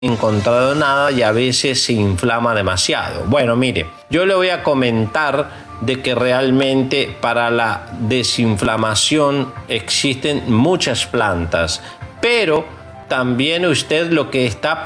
encontrado nada y a veces se inflama demasiado. Bueno, mire, yo le voy a comentar de que realmente para la desinflamación existen muchas plantas, pero también usted lo que está